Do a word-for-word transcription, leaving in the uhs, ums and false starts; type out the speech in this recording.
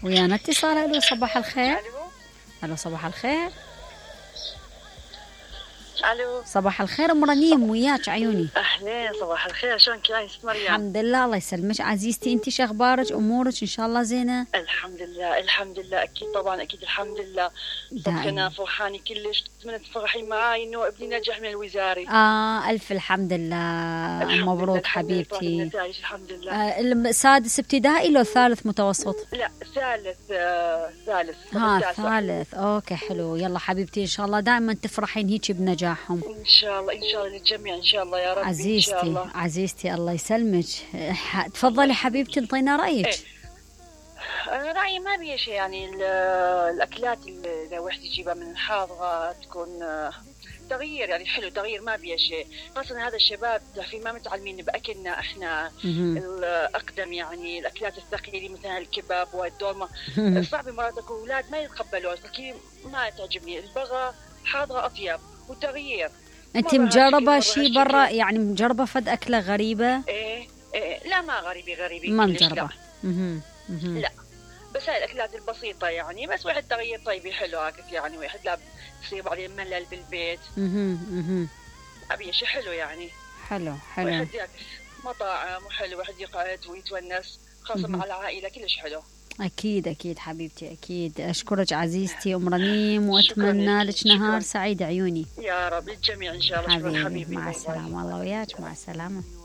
ويانا اتصال. الو صباح الخير. الو الو صباح الخير. الو صباح الخير ام رنيم، وياك عيوني. اهلين صباح الخير، شلونك يا ست مريم؟ الحمد لله الله يسلمك عزيزتي، انت شو اخبارك؟ امورك ان شاء الله زينه؟ الحمد لله الحمد لله اكيد طبعا اكيد الحمد لله. صدق انا فرحانه كلش، اتمنى تفرحي معاي انه ابني نجح من الوزاري. اه الف الحمد لله. الحمد مبروك لله حبيبتي. النتائج الحمد لله. آه السادس ابتدائي لو ثالث متوسط؟ لا ثالث آه ثالث ها ثالث. اوكي حلو. يلا حبيبتي ان شاء الله دائما تفرحين هيك بنجاحهم ان شاء الله ان شاء الله للجميع ان شاء الله يا رب. عزيزتي. إن شاء الله. عزيزتي الله يسلمك. تفضلي حبيبتي انطينا رايك. إيه. أنا رأيي ما بيه شيء، يعني الأكلات اللي الواحد يجيبها من الحاضرة تكون تغيير، يعني حلو تغيير ما بيه شيء، خاصة هذا الشباب في ما متعلمين بأكلنا احنا الأقدم، يعني الأكلات الثقيلة مثل الكباب والدولمة صعب مرات أكون أولاد ما يتقبلون، ما تعجبني البغى حاضرة أطيب وتغيير. أنت مجربة شيء برا يعني مجربة فد أكلة غريبة؟ إيه, إيه لا ما غريبة غريبة ما مجربة. لا بس هاي الأكلات البسيطة يعني، بس واحد تغيير طيب حلو هكذا يعني، واحد لا يصير بعدين ملل بالبيت. اها اها أبي شيء حلو يعني. حلو حلو. واحد ياكل مطاعم وحلو، واحد يقعد ويتونس خاصة مع العائلة كلش حلو. أكيد أكيد حبيبتي أكيد. أشكرك عزيزتي أم رنيم، وأتمنى لك نهار سعيد عيوني يا رب للجميع إن شاء الله. حبيبي. حبيبي مع السلامة. الله وياك. مع السلامة.